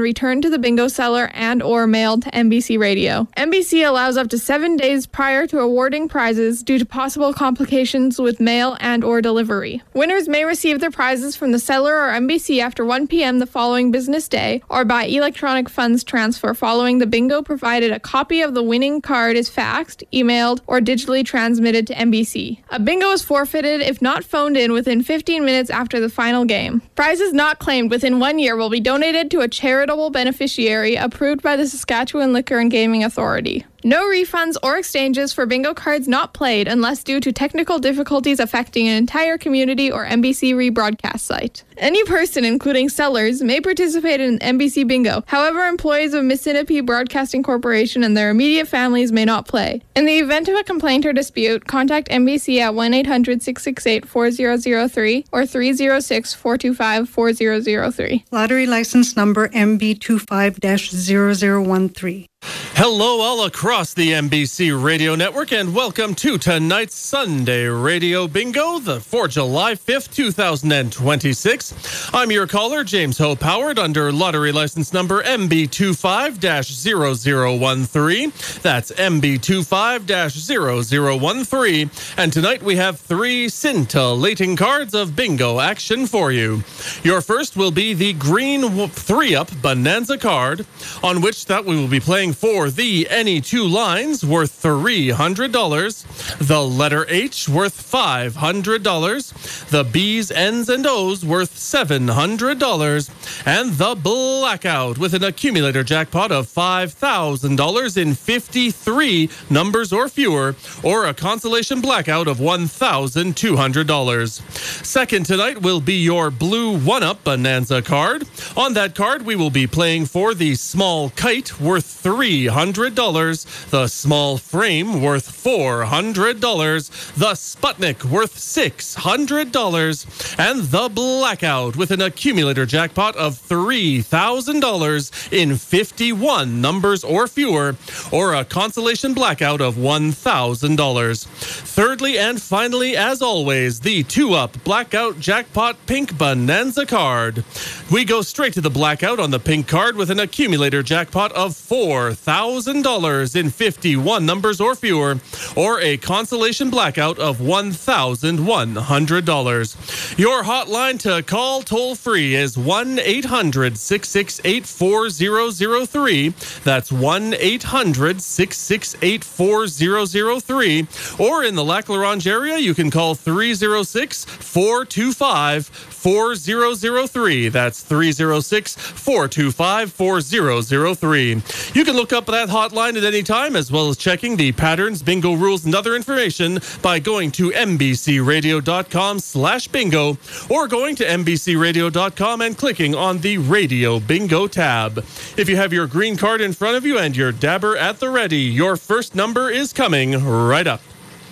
returned to the bingo cellar and or mailed to NBC Radio. NBC allows up to 7 days prior to awarding prizes due to possible complications with mail and or delivery. Winners may receive their prizes from the cellar or NBC after 1 p.m. the following business day or by electronic funds transfer following the bingo, provided a copy of the winning card is faxed, emailed, or digitally transmitted to NBC. A bingo is forfeited if not phoned in within 15 minutes after the final game. Prizes not claimed within 1 year will be donated to a charitable beneficiary approved by the Saskatchewan Liquor and Gaming Authority. No refunds or exchanges for bingo cards not played unless due to technical difficulties affecting an entire community or NBC rebroadcast site. Any person, including sellers, may participate in NBC Bingo. However, employees of Mississippi Broadcasting Corporation and their immediate families may not play. In the event of a complaint or dispute, contact NBC at 1-800-668-4003 or 306-425-4003. Lottery license number MB25-0013. Hello all across the NBC Radio Network and welcome to tonight's Sunday Radio Bingo for July 5th, 2026. I'm your caller, James Hope Howard, under lottery license number MB25-0013. That's MB25-0013. And tonight we have 3 scintillating cards of bingo action for you. Your first will be the green 3-up Bonanza card, on which that we will be playing for the any 2 lines worth $300, the letter H worth $500, the B's, N's, and O's worth $700, and the blackout with an accumulator jackpot of $5,000 in 53 numbers or fewer, or a consolation blackout of $1,200. Second tonight will be your blue 1-up Bonanza card. On that card, we will be playing for the small kite worth $300, the small frame worth $400, the Sputnik worth $600, and the blackout with an accumulator jackpot of $3,000 in 51 numbers or fewer, or a consolation blackout of $1,000. Thirdly and finally, as always, the 2-up blackout jackpot pink Bonanza card. We go straight to the blackout on the pink card with an accumulator jackpot of $4,000 in 51 numbers or fewer, or a consolation blackout of $1,100. Your hotline to call toll free is 1-800-668-4003. That's 1-800-668-4003. Or in the Lac La Ronge area, you can call 306-425-4003. That's 306-425-4003. You can look up that hotline at any time, as well as checking the patterns, bingo rules, and other information by going to mbcradio.com/bingo or going to mbcradio.com and clicking on the Radio Bingo tab. If you have your green card in front of you and your dabber at the ready, your first number is coming right up.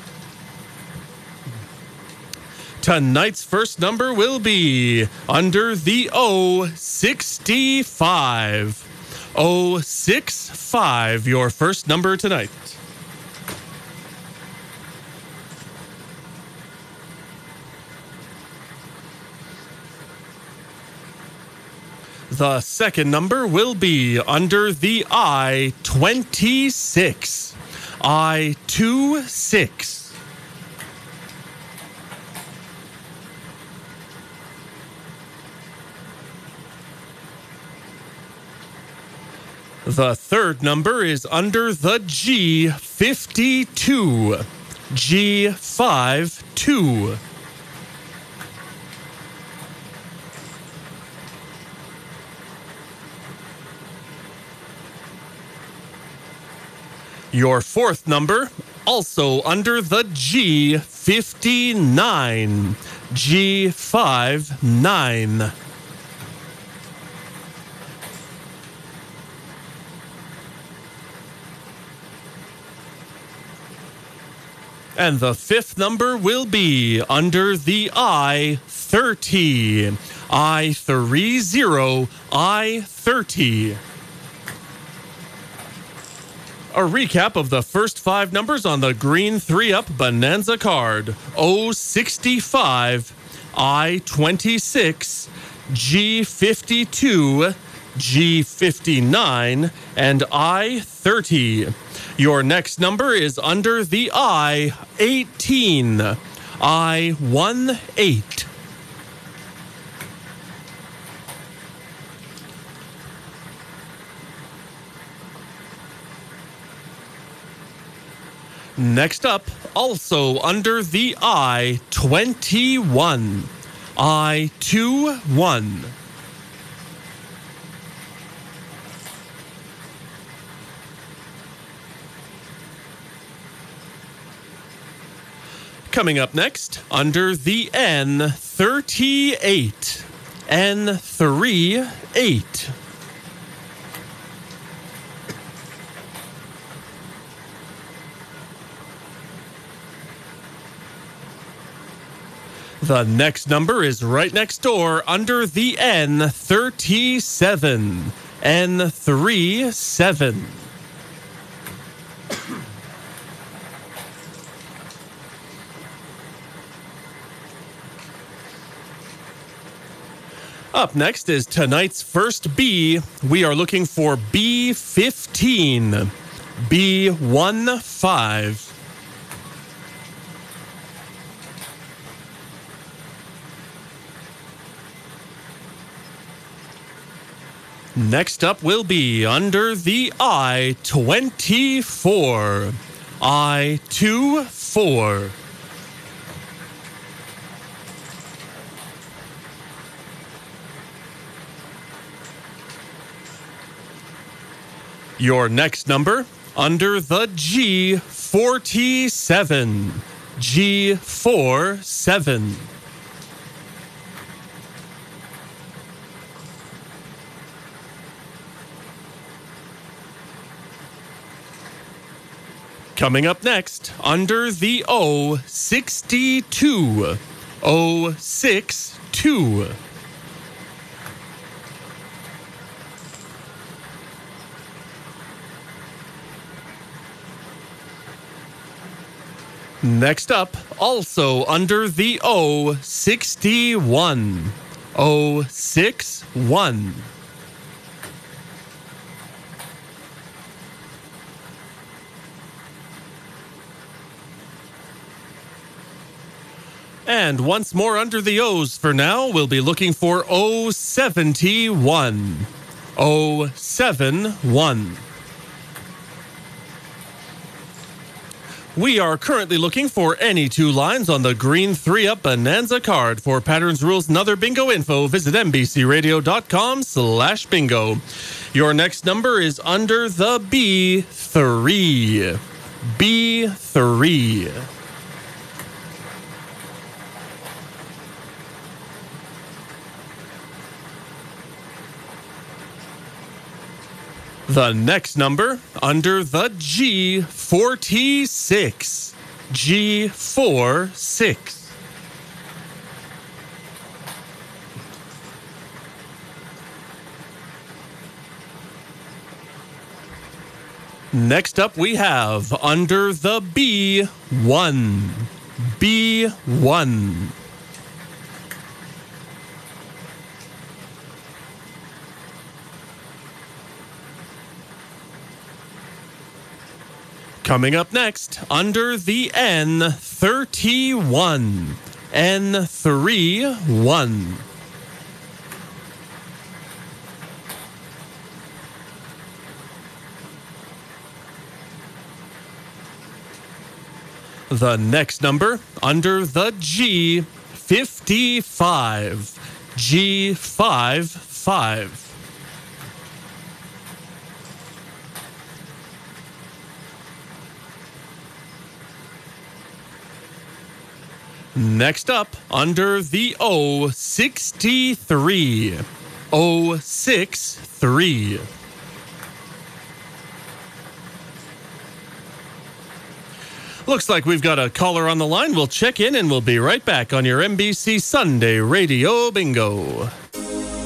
Tonight's first number will be under the 065. 065, your first number tonight. The second number will be under the I-26. I-26. The third number is under the G52. G52. Your fourth number, also under the G59. G59. And the fifth number will be under the I-30. I-30, I-30. A recap of the first 5 numbers on the green 3-up Bonanza card. 065, I-26, G52, G59, and I30. Your next number is under the I18. I18. Next up, also under the I21. I21. Coming up next, under the N38. N38. The next number is right next door under the N37. N37. Up next is tonight's first B. We are looking for B15. B15. Next up will be under the I24. I24. Your next number under the G47. G47. Coming up next, under the O62. O62. Next up, also under the O61. O61. And once more under the O's for now, we'll be looking for O71. O71. We are currently looking for any two lines on the green 3-up Bonanza card. For patterns, rules, and other bingo info, visit NBCRadio.com/bingo. Your next number is under the B3. B3. The next number under the G46. G46. Next up we have under the B1. B1. Coming up next, under the N31. N31. The next number, under the G55. G55. Next up, under the O63. O63. Looks like we've got a caller on the line. We'll check in and we'll be right back on your NBC Sunday Radio Bingo.